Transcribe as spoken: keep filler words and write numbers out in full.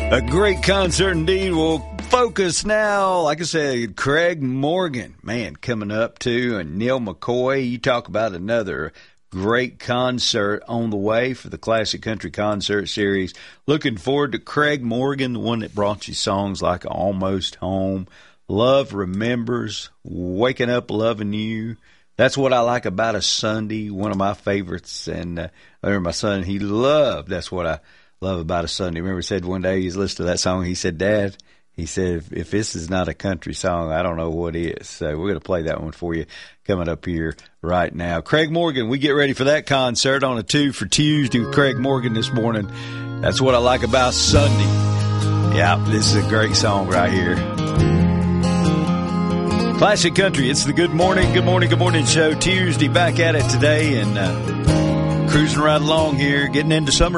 A great concert indeed. We'll focus now, like I said, Craig Morgan, man, coming up too, and Neil McCoy. You talk about another great concert on the way for the Classic Country Concert Series. Looking forward to Craig Morgan, the one that brought you songs like Almost Home, Love Remembers, Waking Up Loving You. That's what I like about a Sunday, one of my favorites. And uh, I remember my son, he loved, that's what I love about a Sunday. Remember he said one day he's listening to that song, he said, Dad, he said, if, if this is not a country song, I don't know what is. So we're going to play that one for you coming up here right now. Craig Morgan, we get ready for that concert on a two for Tuesday with Craig Morgan this morning. That's what I like about Sunday. Yeah, this is a great song right here. Classic Country, it's the Good Morning, Good Morning, Good Morning show. Tuesday, back at it today and uh, cruising right along here, getting into summer.